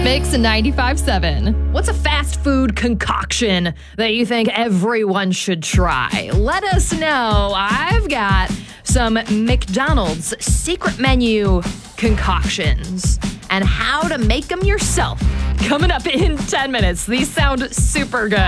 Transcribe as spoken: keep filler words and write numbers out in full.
Mix ninety-five seven. What's a fast food concoction that you think everyone should try? Let us know. I've got some McDonald's secret menu concoctions and how to make them yourself. Coming up in ten minutes. These sound super good.